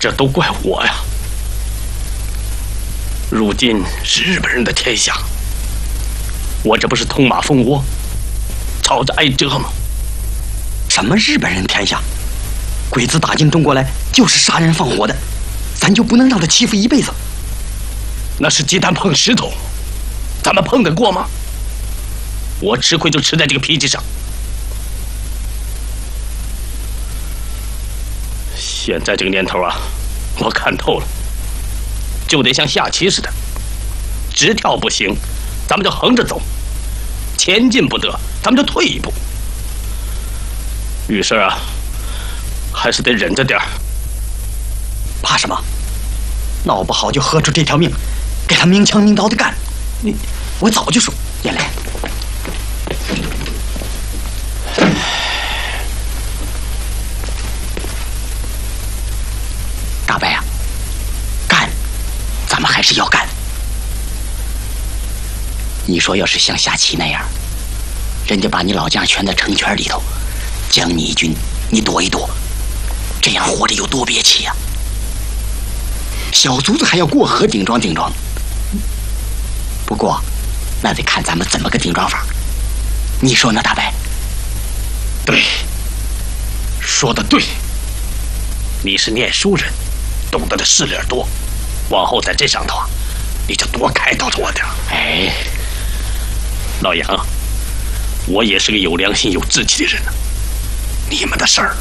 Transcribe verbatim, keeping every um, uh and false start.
这都怪我呀！如今是日本人的天下，我这不是通马蜂窝，吵着挨蛰吗？ 什么日本人天下？鬼子打进中国来就是杀人放火的，咱就不能让他欺负一辈子？ 那是鸡蛋碰石头，咱们碰得过吗？我吃亏就吃在这个脾气上。现在这个年头啊，我看透了，就得像下棋似的，直跳不行，咱们就横着走；前进不得，咱们就退一步。遇事啊，还是得忍着点儿。 怕什么？闹不好就喝出这条命，给他明枪明刀的干。你，我早就说，连来。大白啊，干，咱们还是要干。你说要是像下棋那样，人家把你老将圈在城圈里头，将你一军，你躲一躲，这样活着有多憋气呀！小卒子还要过河顶庄顶庄，不过那得看咱们怎么个顶庄法。你说呢，大白？ 对，说的对。你是念书人，懂得的事理多，往后在这上头啊，你就多开导着我点。 哎， 老杨，我也是个有良心、有志气的人呢。你们的事儿